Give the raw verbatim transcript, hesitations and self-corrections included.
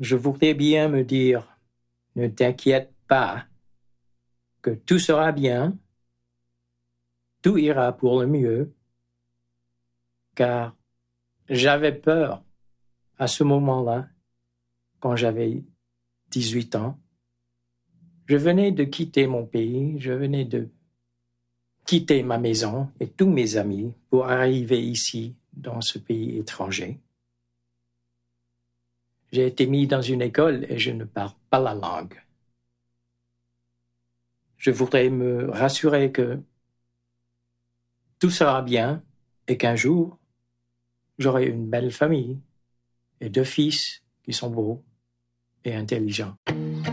Je voudrais bien me dire, ne t'inquiète pas, que tout sera bien, tout ira pour le mieux, car j'avais peur à ce moment-là, quand j'avais dix-huit ans. Je venais de quitter mon pays, je venais de quitter ma maison et tous mes amis pour arriver ici, dans ce pays étranger. J'ai été mis dans une école et je ne parle pas la langue. Je voudrais me rassurer que tout sera bien et qu'un jour, j'aurai une belle famille et deux fils qui sont beaux et intelligents.